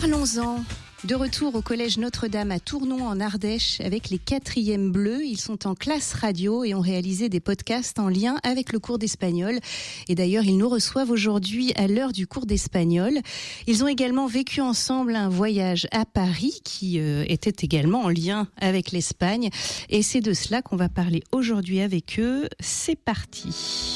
Parlons-en. De retour au collège Notre-Dame à Tournon en Ardèche avec les 4e bleus. Ils sont en classe radio et ont réalisé des podcasts en lien avec le cours d'espagnol. Et d'ailleurs, ils nous reçoivent aujourd'hui à l'heure du cours d'espagnol. Ils ont également vécu ensemble un voyage à Paris qui était également en lien avec l'Espagne. Et c'est de cela qu'on va parler aujourd'hui avec eux. C'est parti.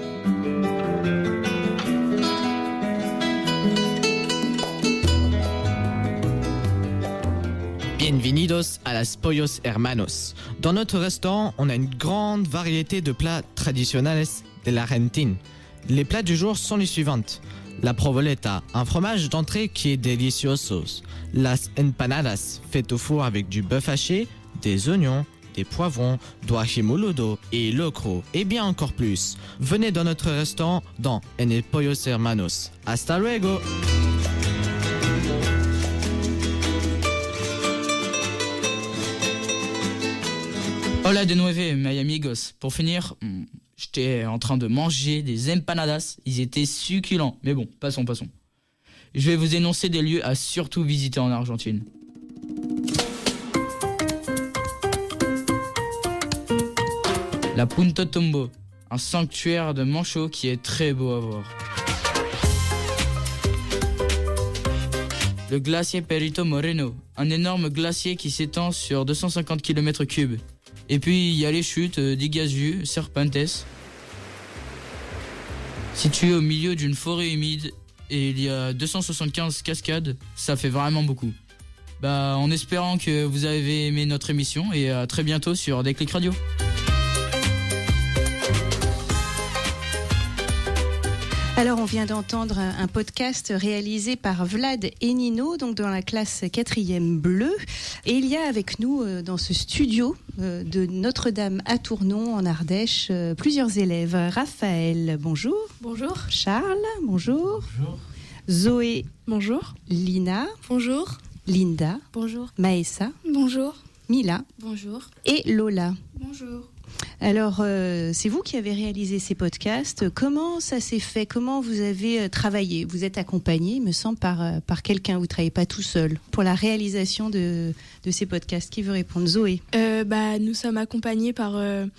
Bienvenidos a las Pollos Hermanos. Dans notre restaurant, on a une grande variété de plats traditionnels de l'Argentine. Les plats du jour sont les suivantes. La provoleta, un fromage d'entrée qui est delicioso. Las empanadas, faites au four avec du bœuf haché, des oignons, des poivrons, du ají moludo et locro, et bien encore plus. Venez dans notre restaurant dans En el Pollos Hermanos. Hasta luego! Hola de nuevo, mis amigos. Pour finir, j'étais en train de manger des empanadas. Ils étaient succulents. Mais bon, passons. Je vais vous énoncer des lieux à surtout visiter en Argentine. La Punta Tombo, un sanctuaire de manchots qui est très beau à voir. Le glacier Perito Moreno, un énorme glacier qui s'étend sur 250 km3. Et puis il y a les chutes d'Iguazu, Serpentes. Situé au milieu d'une forêt humide et il y a 275 cascades, ça fait vraiment beaucoup. En espérant que vous avez aimé notre émission et à très bientôt sur Déclic Radio. Alors, on vient d'entendre un podcast réalisé par Vlad et Nino, donc dans la classe 4e bleue. Et il y a avec nous, dans ce studio de Notre-Dame à Tournon, en Ardèche, plusieurs élèves. Raphaël, bonjour. Bonjour. Charles, bonjour. Bonjour. Zoé. Bonjour. Lina. Bonjour. Linda. Bonjour. Maëssa. Bonjour. Mila. Bonjour. Et Lola. Bonjour. Alors, c'est vous qui avez réalisé ces podcasts. Comment ça s'est fait ? Comment vous avez travaillé ? Vous êtes accompagné, il me semble, par quelqu'un. Vous ne travaillez pas tout seul pour la réalisation de ces podcasts. Qui veut répondre ? Zoé. Nous sommes accompagnés par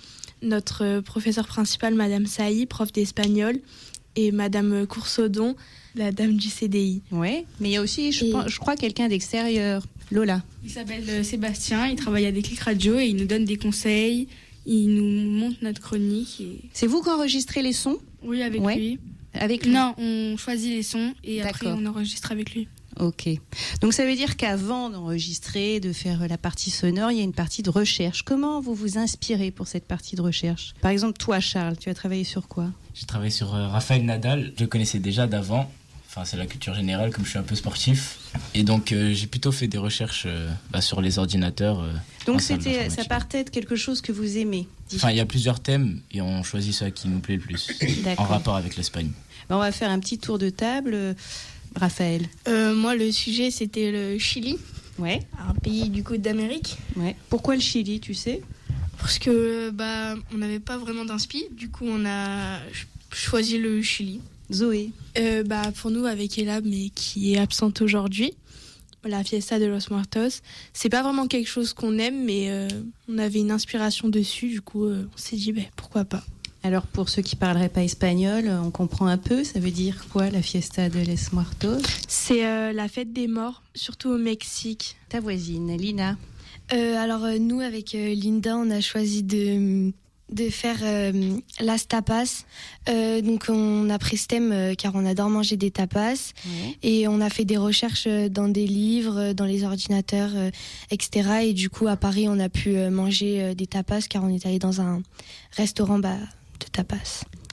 notre professeure principale, Madame Saï, prof d'espagnol, et Madame Coursodon, la dame du CDI. Oui, mais il y a aussi, je crois, quelqu'un d'extérieur. Lola. Il s'appelle Sébastien, il travaille à Déclic Radio et il nous donne des conseils. Il nous montre notre chronique. C'est vous qui enregistrez les sons ? Oui, avec lui. Avec lui. Non, on choisit les sons et après on enregistre avec lui. Ok. Donc ça veut dire qu'avant d'enregistrer, de faire la partie sonore, il y a une partie de recherche. Comment vous vous inspirez pour cette partie de recherche ? Par exemple, toi, Charles, tu as travaillé sur quoi ? J'ai travaillé sur Rafael Nadal. Je le connaissais déjà d'avant. Enfin, c'est la culture générale, comme je suis un peu sportif. Et donc, j'ai plutôt fait des recherches sur les ordinateurs. Donc, ça partait de quelque chose que vous aimez. Enfin, il y a plusieurs thèmes et on choisit ça qui nous plaît le plus, en rapport avec l'Espagne. On va faire un petit tour de table. Raphaël. Moi, le sujet, c'était le Chili. Ouais. Un pays du Côte d'Amérique. Ouais. Pourquoi le Chili, tu sais ? Parce que on n'avait pas vraiment d'inspi. Du coup, on a choisi le Chili. Zoé. Pour nous, avec Elab, mais qui est absente aujourd'hui, la Fiesta de los Muertos, c'est pas vraiment quelque chose qu'on aime, mais on avait une inspiration dessus, du coup, on s'est dit, pourquoi pas. Alors, pour ceux qui parleraient pas espagnol, on comprend un peu, ça veut dire quoi, la Fiesta de los Muertos ? C'est la fête des morts, surtout au Mexique. Ta voisine, Lina. Nous, avec Linda, on a choisi de faire las tapas. Donc on a pris ce thème car on adore manger des tapas. Ouais. Et on a fait des recherches dans des livres, dans les ordinateurs, etc. Et du coup à Paris on a pu manger des tapas car on est allé dans un restaurant de tapas.